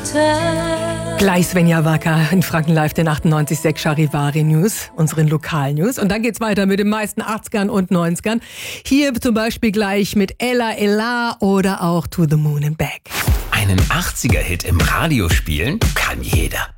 Gleich Svenja Wacker in Franken Live, den 98.6 Charivari News, unseren Lokal-News. Und dann geht's weiter mit den meisten 80ern und 90ern. Hier zum Beispiel gleich mit Ella Ella oder auch To the Moon and Back. Einen 80er-Hit im Radio spielen kann jeder.